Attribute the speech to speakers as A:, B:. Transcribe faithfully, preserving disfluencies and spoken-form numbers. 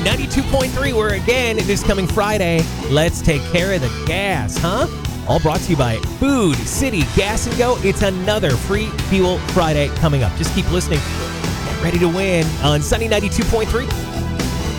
A: ninety-two point three, where again, this coming Friday, let's take care of the gas, huh? All brought to you by Food City Gas and Go. It's another Free Fuel Friday coming up. Just keep listening. Get ready to win on Sunny ninety-two point three.